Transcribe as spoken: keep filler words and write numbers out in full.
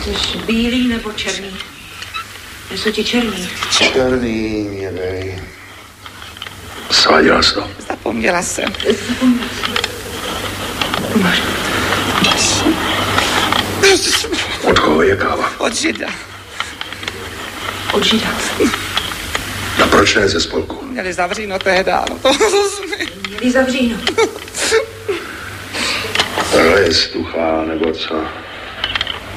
Chceš bílý nebo černý? Jsou ti černý. Černý mě dej. Sladila jsi to? Zapomněla jsem. Zapomněla jsem. Od koho je káva? Od Žida. Od Žida. A proč ne ze spolku? Měli zavříno tehda. No to jsme. Měli zavříno. Ale je stuchá, nebo co?